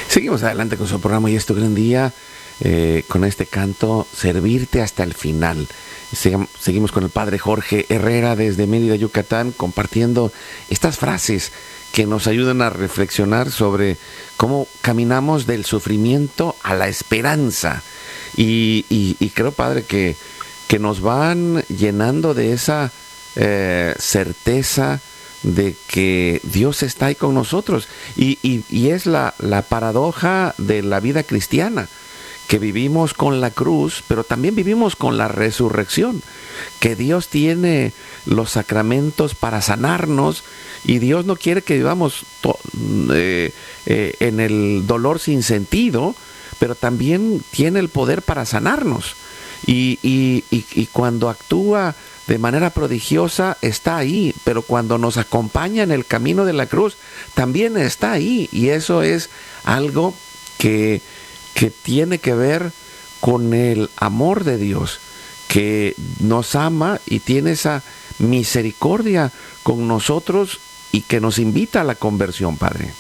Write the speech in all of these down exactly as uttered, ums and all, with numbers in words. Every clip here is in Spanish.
Seguimos adelante con su programa y este gran día, eh, con este canto, Servirte hasta el final. Seguimos con el padre Jorge Herrera desde Mérida, Yucatán, compartiendo estas frases que nos ayudan a reflexionar sobre cómo caminamos del sufrimiento a la esperanza. Y, y, y creo, padre, que, que nos van llenando de esa eh, certeza de que Dios está ahí con nosotros. Y, y, y es la, la paradoja de la vida cristiana, que vivimos con la cruz, pero también vivimos con la resurrección, que Dios tiene los sacramentos para sanarnos y Dios no quiere que vivamos to- eh, eh, en el dolor sin sentido, pero también tiene el poder para sanarnos. Y, y, y, y cuando actúa de manera prodigiosa está ahí, pero cuando nos acompaña en el camino de la cruz también está ahí, y eso es algo que que tiene que ver con el amor de Dios, que nos ama y tiene esa misericordia con nosotros y que nos invita a la conversión, Padre.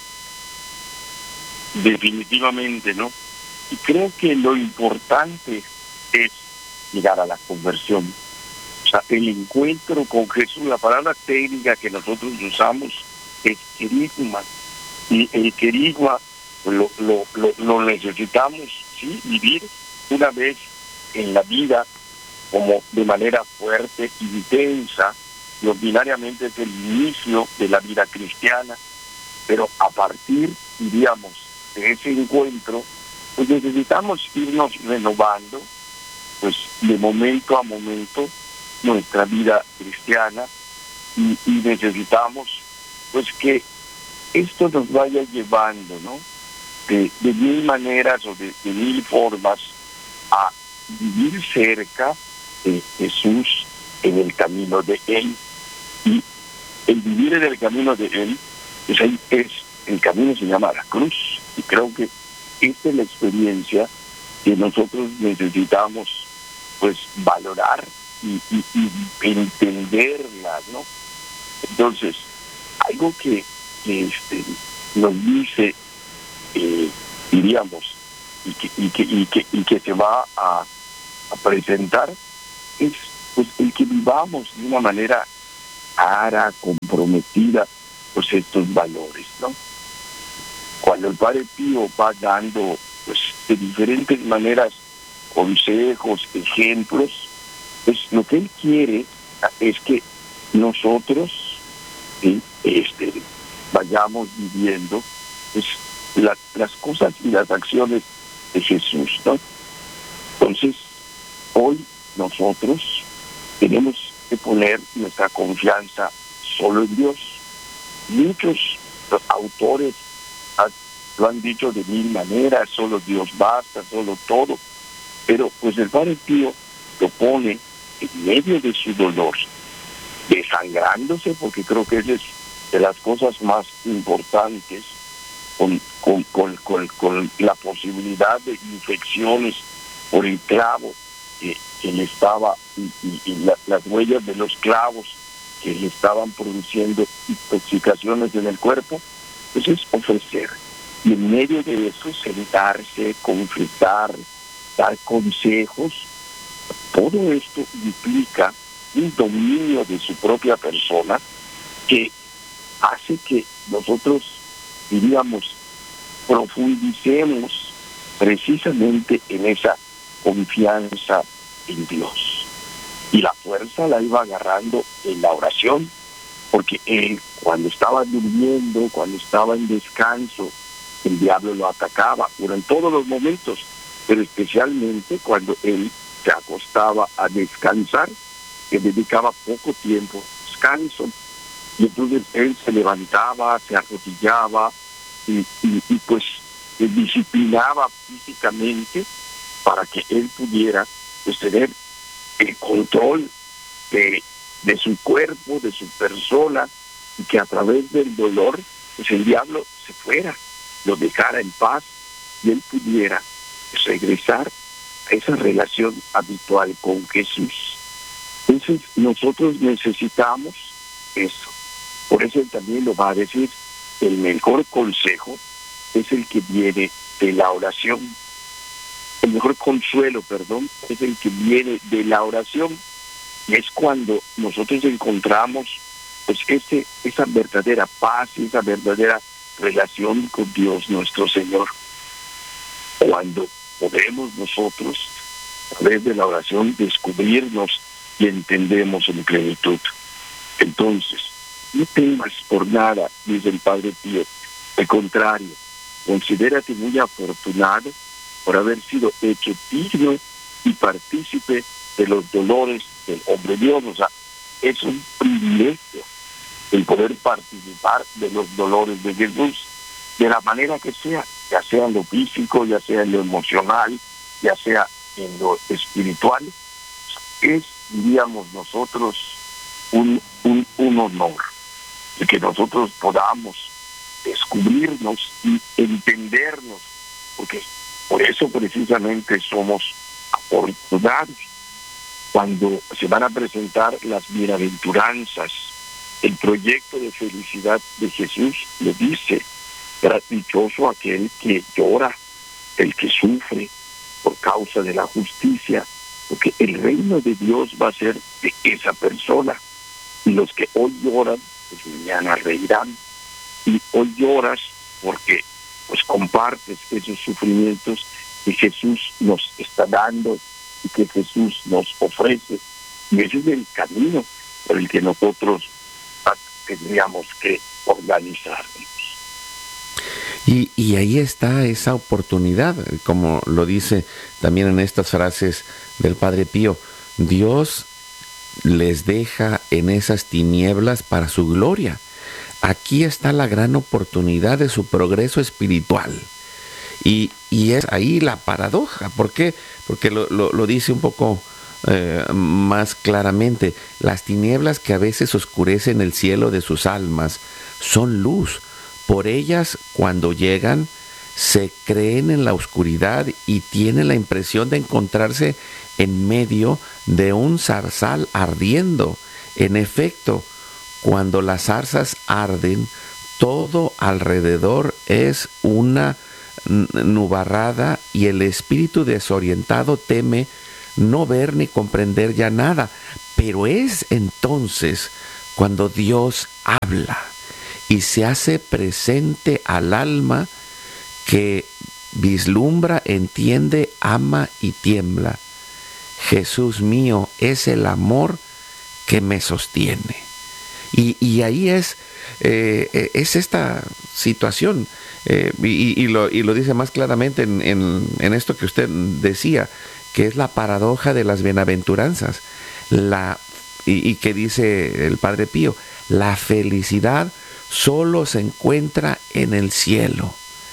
Definitivamente, ¿no? Y creo que lo importante es llegar a la conversión. O sea, el encuentro con Jesús, la palabra técnica que nosotros usamos es querigma. Y el querigma Lo, lo, lo, lo necesitamos, sí, vivir una vez en la vida como de manera fuerte, intensa, y ordinariamente es el inicio de la vida cristiana, pero a partir, diríamos, de ese encuentro, pues necesitamos irnos renovando, pues de momento a momento, nuestra vida cristiana, y, y necesitamos, pues que esto nos vaya llevando, ¿no? De, de mil maneras o de, de mil formas a vivir cerca de Jesús en el camino de Él. Y el vivir en el camino de Él, pues ahí es, el camino se llama la cruz. Y creo que esta es la experiencia que nosotros necesitamos pues valorar y, y, y entenderla, ¿no? Entonces, algo que, que este, nos dice Eh, diríamos y que y que y que y que se va a, a presentar es pues el que vivamos de una manera clara, comprometida, pues estos valores, ¿no? Cuando el Padre Pío va dando pues de diferentes maneras consejos, ejemplos, pues lo que él quiere es que nosotros ¿sí? este vayamos viviendo pues La, las cosas y las acciones de Jesús, ¿no? Entonces, hoy nosotros tenemos que poner nuestra confianza solo en Dios. Muchos autores lo han dicho de mil maneras, solo Dios basta, solo todo, pero pues el Padre Pío lo pone en medio de su dolor, desangrándose, porque creo que esa es de las cosas más importantes, Con, con, con, con, con la posibilidad de infecciones por el clavo que, que le estaba, y, y, y la, las huellas de los clavos que le estaban produciendo intoxicaciones en el cuerpo, pues es ofrecer. Y en medio de eso, sentarse, confesar, dar consejos. Todo esto implica un dominio de su propia persona que hace que nosotros diríamos, profundicemos precisamente en esa confianza en Dios. Y la fuerza la iba agarrando en la oración, porque él, cuando estaba durmiendo, cuando estaba en descanso, el diablo lo atacaba, pero en todos los momentos, pero especialmente cuando él se acostaba a descansar, que dedicaba poco tiempo a descanso. Y entonces él se levantaba, se arrodillaba y, y, y pues se disciplinaba físicamente para que él pudiera pues, tener el control de, de su cuerpo, de su persona, y que a través del dolor pues el diablo se fuera, lo dejara en paz y él pudiera pues, regresar a esa relación habitual con Jesús. Entonces nosotros necesitamos eso. Por eso él también lo va a decir, el mejor consejo es el que viene de la oración. El mejor consuelo, perdón, es el que viene de la oración. Y es cuando nosotros encontramos pues ese, esa verdadera paz y esa verdadera relación con Dios nuestro Señor. Cuando podemos nosotros, a través de la oración, descubrirnos y entendemos en plenitud. Entonces, no temas por nada, dice el Padre Pío. Al contrario, considérate muy afortunado por haber sido hecho digno y partícipe de los dolores del hombre Dios. O sea, es un privilegio el poder participar de los dolores de Jesús, de la manera que sea, ya sea en lo físico, ya sea en lo emocional, ya sea en lo espiritual. Es, diríamos nosotros, un, un, un honor de que nosotros podamos descubrirnos y entendernos, porque por eso precisamente somos afortunados. Cuando se van a presentar las bienaventuranzas, el proyecto de felicidad de Jesús lo dice: dichoso aquel que llora, el que sufre por causa de la justicia, porque el reino de Dios va a ser de esa persona. Y los que hoy lloran, pues mañana reirán. Y hoy lloras porque pues compartes esos sufrimientos que Jesús nos está dando y que Jesús nos ofrece. Y ese es el camino por el que nosotros tendríamos que organizarnos. Y, y ahí está esa oportunidad, como lo dice también en estas frases del Padre Pío: Dios les deja en esas tinieblas para su gloria. Aquí está la gran oportunidad de su progreso espiritual. Y, y es ahí la paradoja. ¿Por qué? Porque lo, lo, lo dice un poco eh, más claramente. Las tinieblas que a veces oscurecen el cielo de sus almas son luz. Por ellas, cuando llegan, se creen en la oscuridad y tienen la impresión de encontrarse en medio de un zarzal ardiendo. En efecto, cuando las zarzas arden, todo alrededor es una nubarrada y el espíritu desorientado teme no ver ni comprender ya nada. Pero es entonces cuando Dios habla y se hace presente al alma, que vislumbra, entiende, ama y tiembla. Jesús mío es el amor que me sostiene. Y, y ahí es, eh, es esta situación, eh, y, y, lo, y lo dice más claramente en, en, en esto que usted decía, que es la paradoja de las bienaventuranzas, la, y, y que dice el Padre Pío: la felicidad solo se encuentra en el cielo.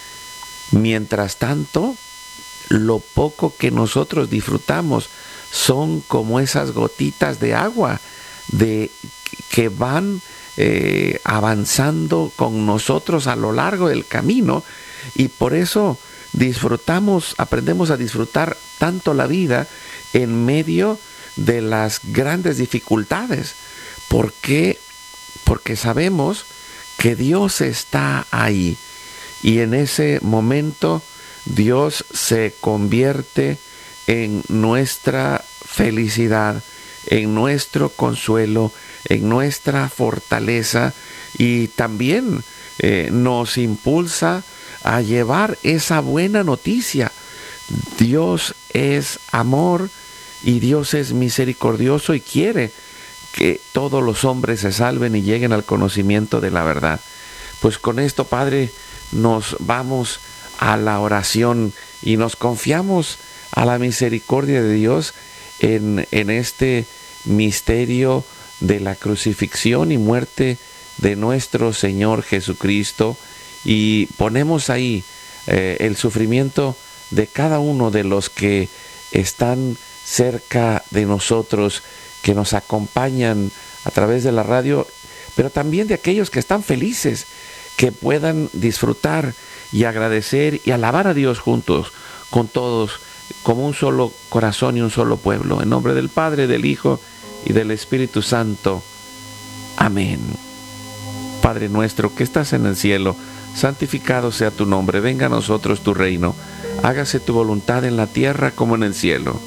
Mientras tanto, lo poco que nosotros disfrutamos son como esas gotitas de agua de, que van eh, avanzando con nosotros a lo largo del camino, y por eso disfrutamos, aprendemos a disfrutar tanto la vida en medio de las grandes dificultades. ¿Por qué? Porque sabemos que Dios está ahí, y en ese momento Dios se convierte en nuestra felicidad, en nuestro consuelo, en nuestra fortaleza, y también eh, nos impulsa a llevar esa buena noticia. Dios es amor y Dios es misericordioso y quiere que todos los hombres se salven y lleguen al conocimiento de la verdad. Pues con esto, Padre, nos vamos a la oración y nos confiamos a la misericordia de Dios en, en este misterio de la crucifixión y muerte de nuestro Señor Jesucristo, y ponemos ahí eh, el sufrimiento de cada uno de los que están cerca de nosotros, que nos acompañan a través de la radio, pero también de aquellos que están felices, que puedan disfrutar y agradecer y alabar a Dios juntos con todos, como un solo corazón y un solo pueblo. En nombre del Padre, del Hijo y del Espíritu Santo. Amén. Padre nuestro que estás en el cielo, santificado sea tu nombre, venga a nosotros tu reino, hágase tu voluntad en la tierra como en el cielo.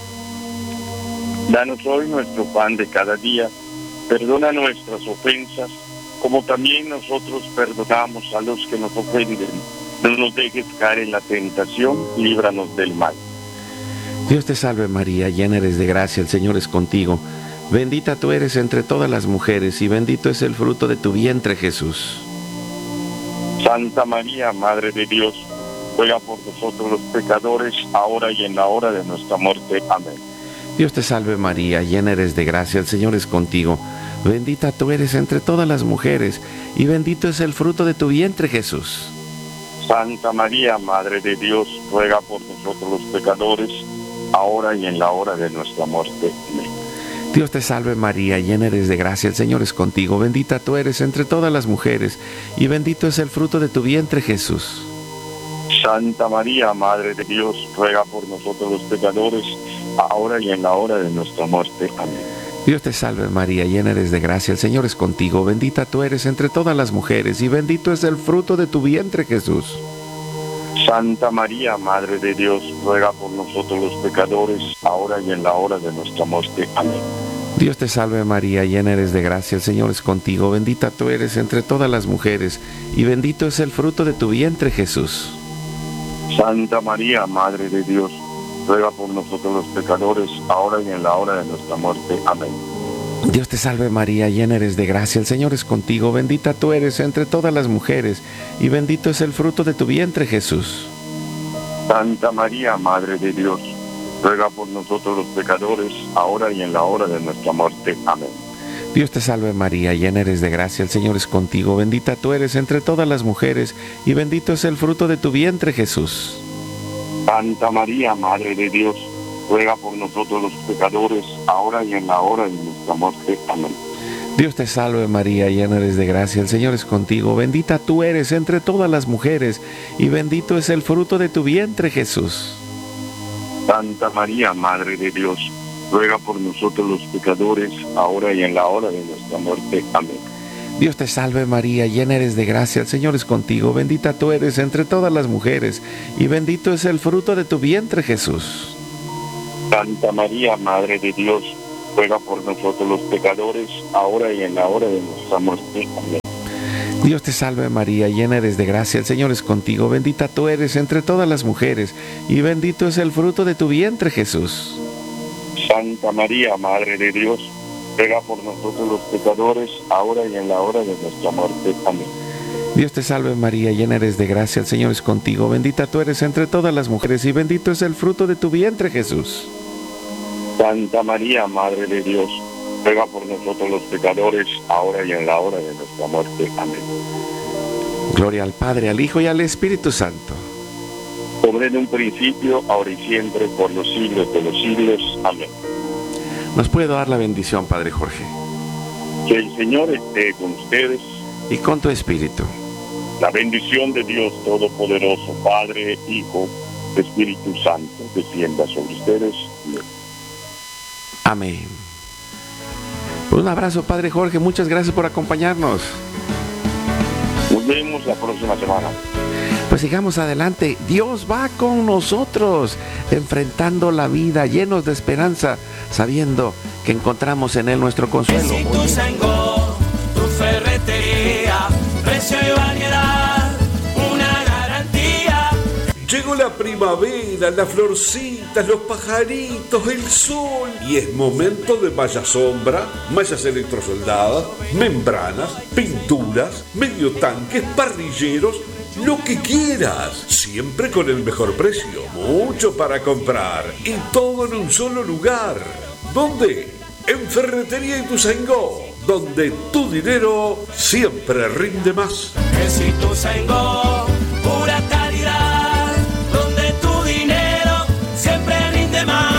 Danos hoy nuestro pan de cada día, perdona nuestras ofensas, como también nosotros perdonamos a los que nos ofenden. No nos dejes caer en la tentación, líbranos del mal. Dios te salve María, llena eres de gracia, el Señor es contigo. Bendita tú eres entre todas las mujeres y bendito es el fruto de tu vientre, Jesús. Santa María, Madre de Dios, ruega por nosotros los pecadores, ahora y en la hora de nuestra muerte. Amén. Dios te salve María, llena eres de gracia, el Señor es contigo. Bendita tú eres entre todas las mujeres y bendito es el fruto de tu vientre, Jesús. Santa María, Madre de Dios, ruega por nosotros los pecadores, ahora y en la hora de nuestra muerte. Amén. Dios te salve María, llena eres de gracia, el Señor es contigo, bendita tú eres entre todas las mujeres, y bendito es el fruto de tu vientre, Jesús. Santa María, Madre de Dios, ruega por nosotros los pecadores, ahora y en la hora de nuestra muerte. Amén. Dios te salve María, llena eres de gracia, el Señor es contigo, bendita tú eres entre todas las mujeres, y bendito es el fruto de tu vientre, Jesús. Santa María, Madre de Dios, ruega por nosotros los pecadores, ahora y en la hora de nuestra muerte. Amén. Dios te salve María, llena eres de gracia, el Señor es contigo, bendita tú eres entre todas las mujeres, y bendito es el fruto de tu vientre, Jesús. Santa María, Madre de Dios, ruega por nosotros los pecadores, ahora y en la hora de nuestra muerte. Amén. Dios te salve María, llena eres de gracia, el Señor es contigo, bendita tú eres entre todas las mujeres, y bendito es el fruto de tu vientre, Jesús. Santa María, Madre de Dios, ruega por nosotros los pecadores, ahora y en la hora de nuestra muerte. Amén. Dios te salve María, llena eres de gracia, el Señor es contigo, bendita tú eres entre todas las mujeres, y bendito es el fruto de tu vientre, Jesús. Santa María, Madre de Dios, ruega por nosotros los pecadores, ahora y en la hora de nuestra muerte. Amén. Dios te salve María, llena eres de gracia, el Señor es contigo, bendita tú eres entre todas las mujeres, y bendito es el fruto de tu vientre, Jesús. Santa María, Madre de Dios, ruega por nosotros los pecadores, ahora y en la hora de nuestra muerte. Amén. Dios te salve María, llena eres de gracia, el Señor es contigo, bendita tú eres entre todas las mujeres, y bendito es el fruto de tu vientre, Jesús. Santa María, Madre de Dios, ruega por nosotros los pecadores, ahora y en la hora de nuestra muerte. Amén. Dios te salve María, llena eres de gracia, el Señor es contigo, bendita tú eres entre todas las mujeres, y bendito es el fruto de tu vientre, Jesús. Santa María, Madre de Dios, ruega por nosotros los pecadores, ahora y en la hora de nuestra muerte. Amén. Dios te salve María, llena eres de gracia, el Señor es contigo, bendita tú eres entre todas las mujeres, y bendito es el fruto de tu vientre, Jesús. Santa María, Madre de Dios, ruega por nosotros los pecadores, ahora y en la hora de nuestra muerte. Amén. Gloria al Padre, al Hijo y al Espíritu Santo. Como en un principio, ahora y siempre, por los siglos de los siglos. Amén. ¿Nos puede dar la bendición, Padre Jorge? Que el Señor esté con ustedes. Y con tu espíritu. La bendición de Dios Todopoderoso, Padre, Hijo, Espíritu Santo, descienda sobre ustedes. Amén. Un abrazo, Padre Jorge. Muchas gracias por acompañarnos. Nos vemos la próxima semana. Pues sigamos adelante. Dios va con nosotros, enfrentando la vida, llenos de esperanza, sabiendo que encontramos en Él nuestro consuelo. Que si tu Sango, tu ferretería, precio y variedad, una garantía. Llegó la primavera, las florcitas, los pajaritos, el sol. Y es momento de malla sombra, mallas electrosoldadas, membranas, pinturas, medio tanques, parrilleros, lo que quieras. Siempre con el mejor precio. Mucho para comprar. Y todo en un solo lugar. ¿Dónde? En Ferretería Ituzaingó, donde tu dinero siempre rinde más. Que si tu Sango, pura calidad, donde tu dinero siempre rinde más.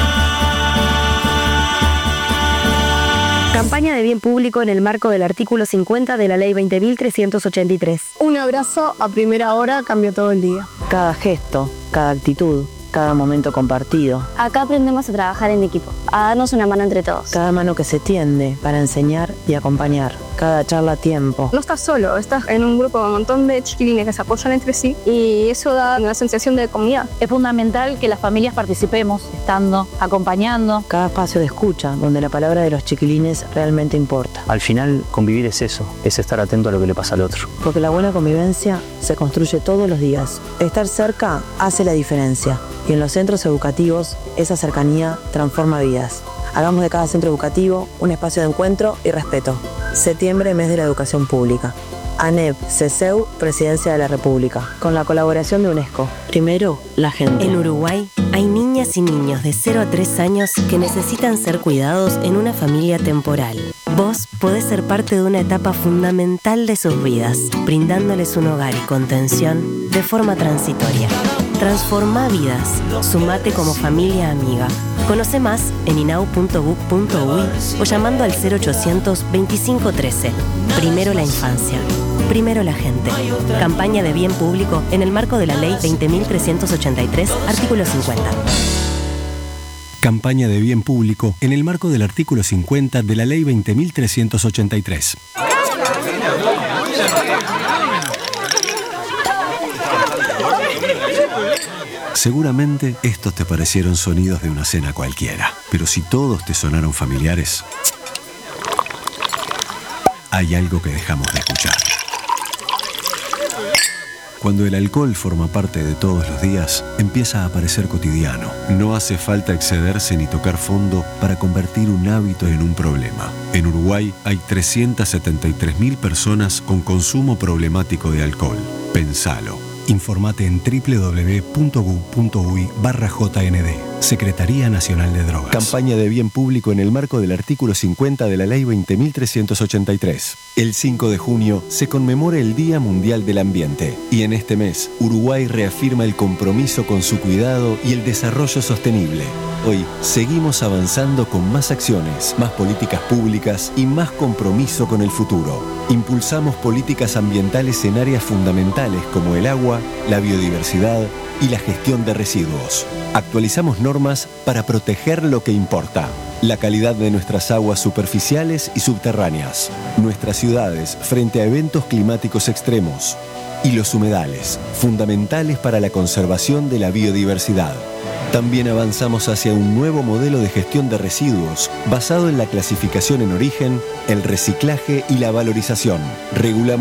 Campaña de bien público en el marco del artículo cincuenta de la Ley veinte mil trescientos ochenta y tres. Un abrazo a primera hora cambió todo el día. Cada gesto, cada actitud, cada momento compartido. Acá aprendemos a trabajar en equipo, a darnos una mano entre todos. Cada mano que se tiende para enseñar y acompañar. cada charla a tiempo. No estás solo, estás en un grupo con un montón de chiquilines que se apoyan entre sí y eso da una sensación de comunidad. Es fundamental que las familias participemos, estando, acompañando. Cada espacio de escucha, donde la palabra de los chiquilines realmente importa. Al final, convivir es eso, es estar atento a lo que le pasa al otro. Porque la buena convivencia se construye todos los días. Estar cerca hace la diferencia. Y en los centros educativos, esa cercanía transforma vidas. Hagamos de cada centro educativo un espacio de encuentro y respeto. Septiembre, mes de la educación pública. ANEP, CESEU, Presidencia de la República. Con la colaboración de UNESCO. Primero, la gente. En Uruguay hay niñas y niños de cero a tres años que necesitan ser cuidados en una familia temporal. Vos podés ser parte de una etapa fundamental de sus vidas, brindándoles un hogar y contención de forma transitoria. Transforma vidas. Sumate como familia amiga. Conoce más en inau punto gov punto uy o llamando al cero ochocientos veinticinco trece. Primero la infancia. Primero la gente. Campaña de bien público en el marco de la Ley veinte mil trescientos ochenta y tres, artículo cincuenta. Campaña de bien público en el marco del artículo cincuenta de la Ley veinte mil trescientos ochenta y tres. Seguramente estos te parecieron sonidos de una cena cualquiera, pero si todos te sonaron familiares, hay algo que dejamos de escuchar. Cuando el alcohol forma parte de todos los días, empieza a parecer cotidiano. No hace falta excederse ni tocar fondo para convertir un hábito en un problema. En Uruguay hay trescientas setenta y tres mil personas con consumo problemático de alcohol. Pensalo. Informate en doble u doble u doble u punto gov punto uy barra J N D. Secretaría Nacional de Drogas. Campaña de bien público en el marco del artículo cincuenta de la Ley veinte mil trescientos ochenta y tres. El cinco de junio se conmemora el Día Mundial del Ambiente y en este mes Uruguay reafirma el compromiso con su cuidado y el desarrollo sostenible. Hoy seguimos avanzando con más acciones, más políticas públicas y más compromiso con el futuro. Impulsamos políticas ambientales en áreas fundamentales como el agua, la biodiversidad y la gestión de residuos. Actualizamos normas para proteger lo que importa: la calidad de nuestras aguas superficiales y subterráneas, nuestras ciudades frente a eventos climáticos extremos y los humedales, fundamentales para la conservación de la biodiversidad. También avanzamos hacia un nuevo modelo de gestión de residuos basado en la clasificación en origen, el reciclaje y la valorización. Regulamos